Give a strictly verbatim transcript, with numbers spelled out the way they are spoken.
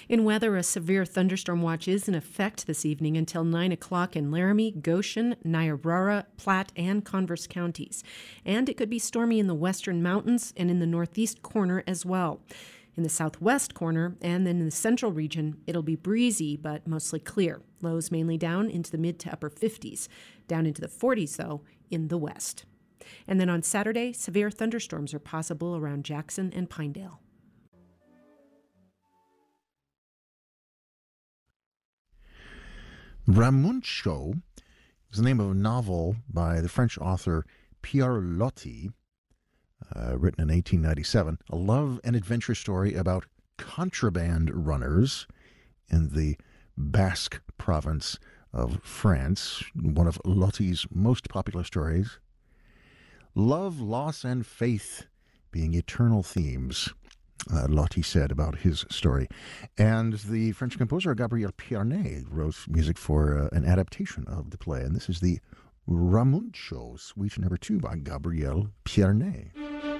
In weather, a severe thunderstorm watch is in effect this evening until nine o'clock in Laramie, Goshen, Niobrara, Platte, and Converse counties. And it could be stormy in the western mountains and in the northeast corner as well. In the southwest corner and then in the central region, it'll be breezy but mostly clear. Lows mainly down into the mid to upper fifties. Down into the forties, though, in the west. And then on Saturday, severe thunderstorms are possible around Jackson and Pinedale. Ramuncio is the name of a novel by the French author Pierre Loti, uh, written in eighteen ninety-seven, a love and adventure story about contraband runners in the Basque province of France, one of Loti's most popular stories. Love, loss, and faith being eternal themes, uh, Loti said about his story. And the French composer Gabriel Pierné wrote music for uh, an adaptation of the play. And this is the Ramuncio, Suite Number Two by Gabriel Pierné.